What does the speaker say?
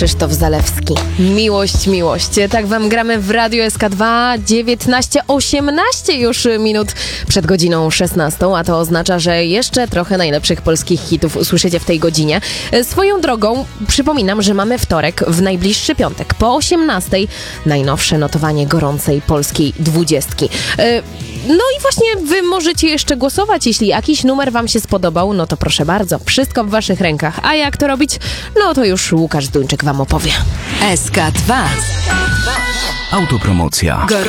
Krzysztof Zalewski. Miłość, miłość. Tak wam gramy w Radiu SK2. 18 już minut przed godziną 16, a to oznacza, że jeszcze trochę najlepszych polskich hitów usłyszycie w tej godzinie. Swoją drogą przypominam, że mamy wtorek, w najbliższy piątek po 18 najnowsze notowanie gorącej polskiej 20. No i właśnie wy możecie jeszcze głosować. Jeśli jakiś numer wam się spodobał, no to proszę bardzo, wszystko w waszych rękach. A jak to robić? No to już Łukasz Duńczyk wam opowie. SK2. Autopromocja.